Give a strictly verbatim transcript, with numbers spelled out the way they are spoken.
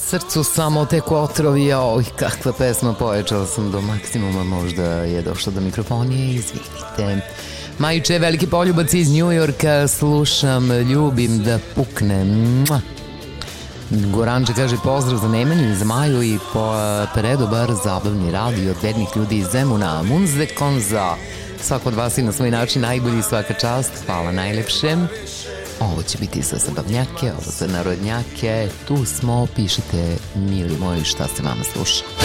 Srcu samo tek otrovi, oj, kakva pesma, pojačala sam do maksimuma, možda je došla do mikrofonije, izvinite. Majuče, veliki poljubac iz New Yorka, slušam, ljubim da pukne. Mua. Goranče kaže pozdrav za Nemanju i za Maju i po predobar zabavni radio od bednih ljudi iz Zemuna. Munzekon za svako od vas i na svoj način najbolji, svaka čast, hvala najlepše. Ovo će biti za zabavnjake, ovo za narodnjake, tu smo, pišite, mili moji, šta se vama sluša.